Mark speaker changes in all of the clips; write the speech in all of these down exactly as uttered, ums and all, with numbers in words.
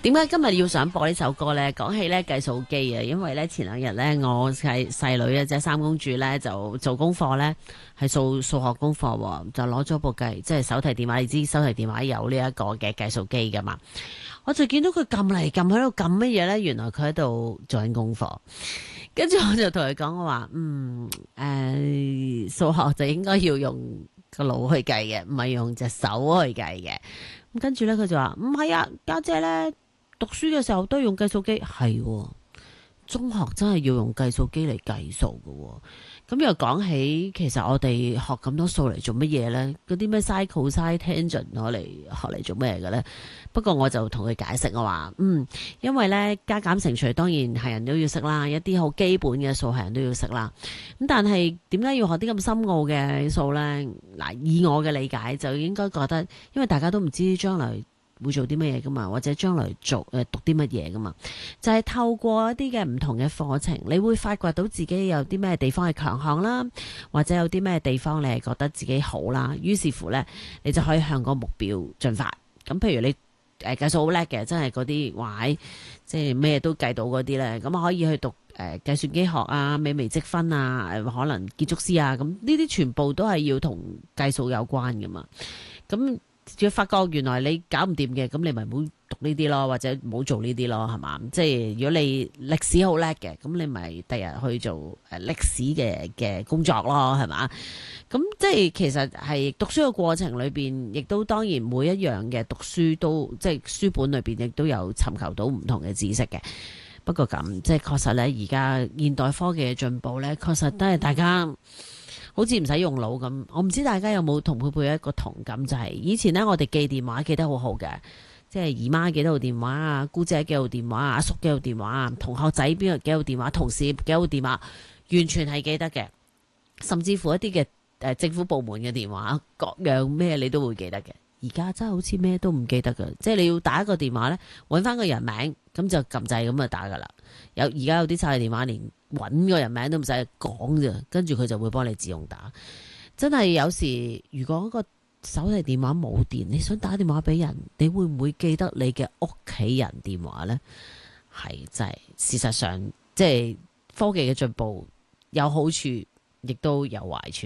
Speaker 1: 點解今日要想播呢首歌呢？講起咧計數機啊，因為咧前兩日咧我係細女啊，即係三公主咧就做功課咧，係數數學功課，就攞咗部計，即係手提電話。你知手提電話有呢一個嘅計數機噶嘛？我就見到佢撳嚟撳喺度撳乜嘢咧？原來佢喺度做緊功課。跟住我就同佢講，我話嗯誒、呃，數學就應該要用個腦去計嘅，唔係用隻手去計嘅。咁跟住咧，佢就話唔係啊，家姐咧讀書嘅時候都用計數機，係、哦、中學真係要用計數機嚟計數嘅。咁又講起，其實我哋學咁多數嚟做乜嘢呢？嗰啲咩 sin、cos、tangent 攞嚟學嚟做咩嘅呢？不過我就同佢解釋，我話嗯，因為呢加減乘除當然係人都要識啦，一啲好基本嘅數係人都要識啦。咁但係點解要學啲咁深奧嘅數呢？嗱，以我嘅理解就應該覺得，因為大家都唔知將來會做啲乜嘢噶嘛，或者將來做誒讀啲乜嘢噶嘛，就係、是、透過一啲嘅唔同嘅課程，你會發掘到自己有啲咩地方係強項啦，或者有啲咩地方你係覺得自己好啦，於是乎呢，你就可以向個目標進發。咁譬如你誒計數好叻嘅，真係嗰啲哇，即係咩都計到嗰啲呢，咁可以去讀誒、呃、計算機學啊、美微積分啊、呃，可能建築師啊，咁呢啲全部都係要同計數有關噶嘛，咁。要發覺原來你搞唔掂嘅，咁你咪唔好讀呢啲咯，或者唔好做呢啲咯，係嘛？即係如果你歷史好叻嘅，咁你咪第日去做誒歷史嘅嘅工作咯，係嘛？咁即係其實係讀書嘅過程裏邊，亦都當然每一樣嘅讀書都即係書本裏邊亦都有尋求到唔同嘅知識嘅。不過咁即係確實咧，而家現代科技嘅進步咧，確實都係大家。好似唔使用腦咁，我唔知大家有冇同佩佩一個同感，就係、是、以前呢，我哋記電話記得好好嘅，即係姨媽幾多號電話啊，姑姐幾號電話啊，阿叔幾號電話啊，同學仔邊個幾號電話，同事幾號電話，完全係記得嘅，甚至乎一啲嘅誒政府部門嘅電話，各樣咩你都會記得嘅。而家真係好似咩都唔記得嘅，即係你要打一個電話呢，揾翻個人名，咁就撳掣咁就打噶啦。有而家有啲手提電話連揾個人名都唔使講咋，跟住佢就會幫你自動打。真係有時如果個手提電話冇電，你想打電話俾人，你會唔會記得你嘅屋企人電話呢？係真係事實上，即係科技嘅進步有好處，亦都有壞處。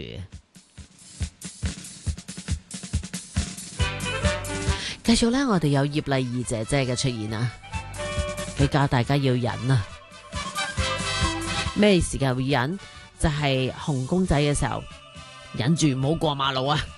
Speaker 1: 繼續呢，我哋有葉麗儀姐姐嘅出現啊，佢教大家要忍啊。咩時間會忍？就係、是、紅公仔嘅時候，忍住唔好過馬路啊！